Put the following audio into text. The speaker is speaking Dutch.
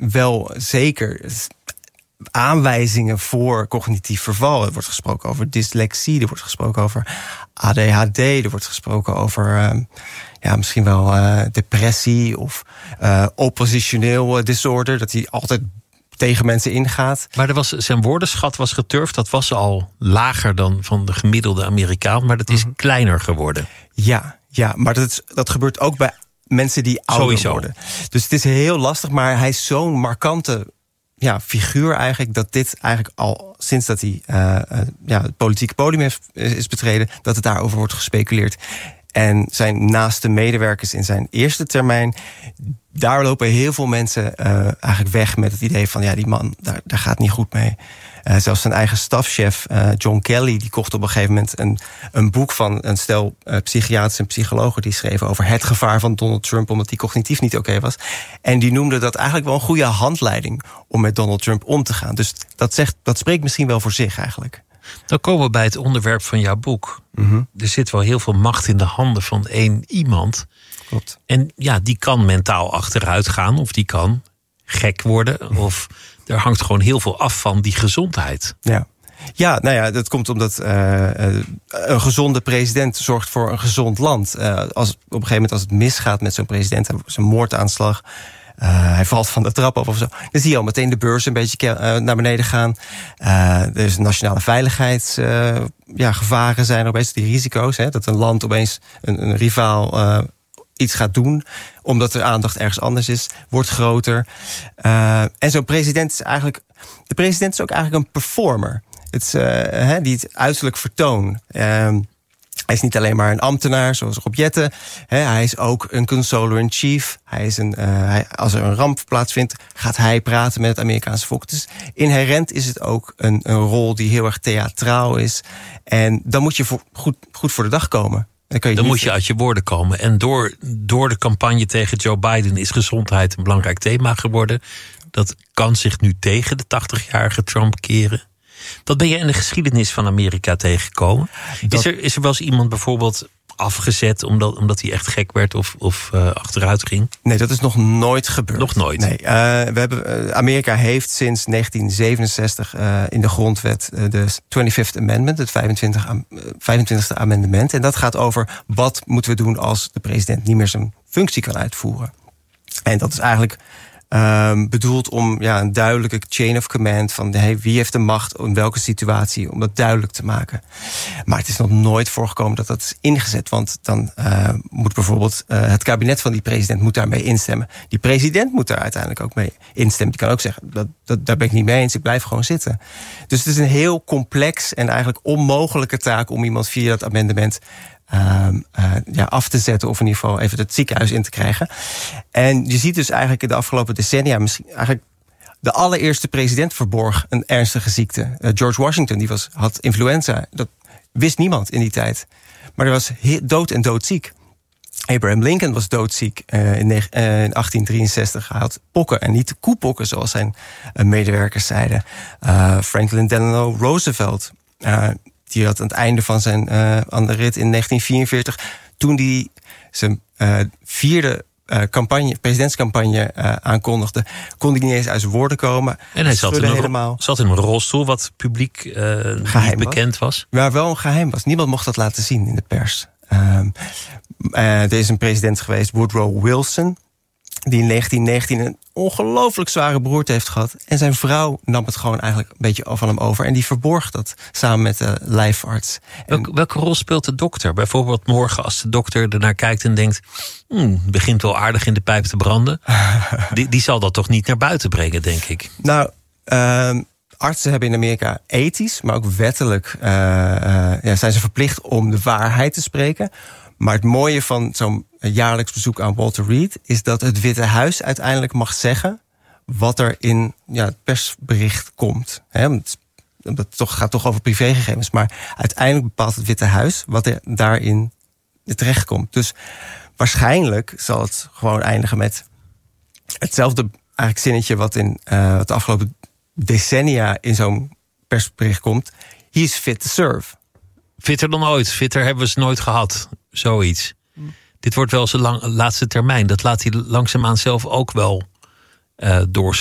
wel zeker aanwijzingen voor cognitief verval. Er wordt gesproken over dyslexie, er wordt gesproken over ADHD, er wordt gesproken over misschien wel depressie of oppositioneel disorder, dat hij altijd tegen mensen ingaat. Maar zijn woordenschat was geturfd. Dat was al lager dan van de gemiddelde Amerikaan, maar dat is kleiner geworden. Ja, maar dat gebeurt ook bij mensen die ouder worden. Dus het is heel lastig, maar hij is zo'n markante figuur eigenlijk, dat dit eigenlijk al sinds dat hij het politieke podium is betreden, dat het daarover wordt gespeculeerd. En zijn naaste medewerkers in zijn eerste termijn, daar lopen heel veel mensen eigenlijk weg met het idee van die man, daar gaat niet goed mee. Zelfs zijn eigen stafchef John Kelly, die kocht op een gegeven moment een boek van een stel psychiaters en psychologen die schreven over het gevaar van Donald Trump, omdat hij cognitief niet oké was. En die noemde dat eigenlijk wel een goede handleiding om met Donald Trump om te gaan. Dus dat spreekt misschien wel voor zich eigenlijk. Dan komen we bij het onderwerp van jouw boek. Mm-hmm. Er zit wel heel veel macht in de handen van één iemand. Klopt. En die kan mentaal achteruit gaan, of die kan gek worden, of er hangt gewoon heel veel af van die gezondheid. Ja, dat komt omdat een gezonde president zorgt voor een gezond land. Op een gegeven moment als het misgaat met zo'n president, zijn moordaanslag, hij valt van de trap af of zo, dan zie je al meteen de beurs een beetje naar beneden gaan. Er is nationale veiligheidsgevaren zijn er opeens, die risico's, dat een land opeens een rivaal iets gaat doen, omdat er aandacht ergens anders is, wordt groter. En zo'n president is eigenlijk, de president is ook eigenlijk een performer. Die het uiterlijk vertoon. Hij is niet alleen maar een ambtenaar, zoals Rob Jetten. Hij is ook een consoler-in-chief. Als er een ramp plaatsvindt, gaat hij praten met het Amerikaanse volk. Dus inherent is het ook een rol die heel erg theatraal is. En dan moet je goed voor de dag komen. Dan moet je uit je woorden komen. En door de campagne tegen Joe Biden is gezondheid een belangrijk thema geworden. Dat kan zich nu tegen de 80-jarige Trump keren. Wat ben je in de geschiedenis van Amerika tegengekomen? Is er wel eens iemand bijvoorbeeld afgezet omdat hij echt gek werd of achteruit ging? Nee, dat is nog nooit gebeurd. Nog nooit? Nee. Amerika heeft sinds 1967 in de grondwet de 25th Amendment, het 25e amendement. En dat gaat over wat moeten we doen als de president niet meer zijn functie kan uitvoeren. En dat is eigenlijk bedoeld om een duidelijke chain of command van wie heeft de macht in welke situatie, om dat duidelijk te maken. Maar het is nog nooit voorgekomen dat dat is ingezet, want dan moet bijvoorbeeld het kabinet van die president moet daarmee instemmen. Die president moet daar uiteindelijk ook mee instemmen. Die kan ook zeggen, daar ben ik niet mee eens, ik blijf gewoon zitten. Dus het is een heel complex en eigenlijk onmogelijke taak om iemand via dat amendement af te zetten, of in ieder geval even het ziekenhuis in te krijgen. En je ziet dus eigenlijk in de afgelopen decennia, misschien eigenlijk de allereerste president verborg een ernstige ziekte. George Washington had influenza. Dat wist niemand in die tijd. Maar hij was dood en doodziek. Abraham Lincoln was doodziek in 1863. Hij had pokken en niet koepokken, zoals zijn medewerkers zeiden. Franklin Delano Roosevelt, die had aan het einde van zijn aan de rit in 1944... toen hij zijn vierde presidentscampagne aankondigde, kon hij niet eens uit zijn woorden komen. En hij zat in een rolstoel, wat publiek niet bekend was. Maar wel een geheim was. Niemand mocht dat laten zien in de pers. Er is een president geweest, Woodrow Wilson, die in 1919 een ongelooflijk zware beroerte heeft gehad. En zijn vrouw nam het gewoon eigenlijk een beetje van hem over. En die verborg dat samen met de lijfarts. Welke rol speelt de dokter? Bijvoorbeeld morgen als de dokter ernaar kijkt en denkt, begint wel aardig in de pijp te branden. Die zal dat toch niet naar buiten brengen, denk ik. Nou, artsen hebben in Amerika ethisch, maar ook wettelijk zijn ze verplicht om de waarheid te spreken. Maar het mooie van zo'n jaarlijks bezoek aan Walter Reed is dat het Witte Huis uiteindelijk mag zeggen wat er in het persbericht komt. Dat gaat toch over privégegevens, maar uiteindelijk bepaalt het Witte Huis wat er daarin terechtkomt. Dus waarschijnlijk zal het gewoon eindigen met hetzelfde eigenlijk zinnetje wat in de afgelopen decennia in zo'n persbericht komt. He is fit to serve. Fitter dan ooit. Fitter hebben we ze nooit gehad. Zoiets. Dit wordt wel zijn laatste termijn. Dat laat hij langzaamaan zelf ook wel